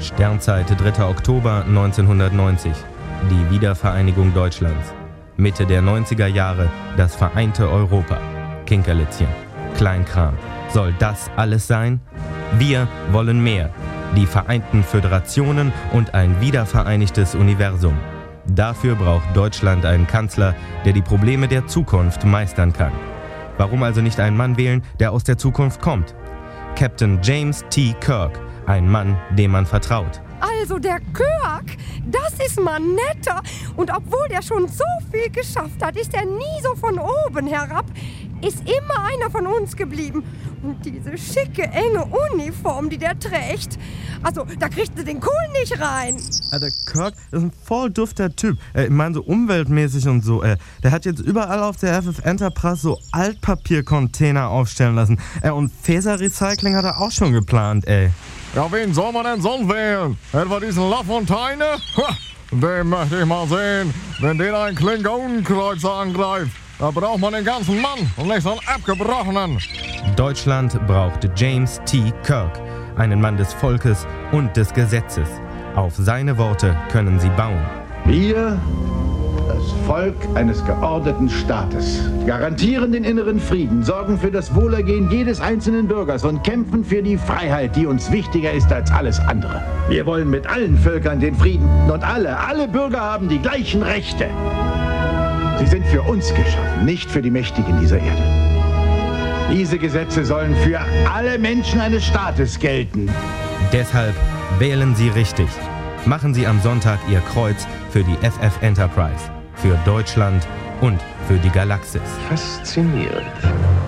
Sternzeit 3. Oktober 1990. Die Wiedervereinigung Deutschlands. Mitte der 90er Jahre das vereinte Europa. Kinkerlitzchen, Kleinkram. Soll das alles sein? Wir wollen mehr. Die Vereinten Föderationen und ein wiedervereinigtes Universum. Dafür braucht Deutschland einen Kanzler, der die Probleme der Zukunft meistern kann. Warum also nicht einen Mann wählen, der aus der Zukunft kommt? Captain James T. Kirk, ein Mann, dem man vertraut. Also der Kirk, das ist mal netter. Und obwohl der schon so viel geschafft hat, ist er nie so von oben herab. Ist immer einer von uns geblieben. Und diese schicke, enge Uniform, die der trägt. Also, da kriegt er den Kohl nicht rein. Der Kirk ist ein voll dufter Typ. Ich meine, so umweltmäßig und so. Der hat jetzt überall auf der FF Enterprise so Altpapiercontainer aufstellen lassen. Und Faserrecycling hat er auch schon geplant, ey. Ja, wen soll man denn sonst wählen? Etwa diesen Lafontaine? Den möchte ich mal sehen, wenn den ein Klingonenkreuzer angreift. Da braucht man den ganzen Mann und nicht so einen abgebrochenen. Deutschland braucht James T. Kirk, einen Mann des Volkes und des Gesetzes. Auf seine Worte können sie bauen. Wir, das Volk eines geordneten Staates, garantieren den inneren Frieden, sorgen für das Wohlergehen jedes einzelnen Bürgers und kämpfen für die Freiheit, die uns wichtiger ist als alles andere. Wir wollen mit allen Völkern den Frieden und alle Bürger haben die gleichen Rechte. Sie sind für uns geschaffen, nicht für die Mächtigen dieser Erde. Diese Gesetze sollen für alle Menschen eines Staates gelten. Deshalb wählen Sie richtig. Machen Sie am Sonntag Ihr Kreuz für die FF Enterprise, für Deutschland und für die Galaxis. Faszinierend.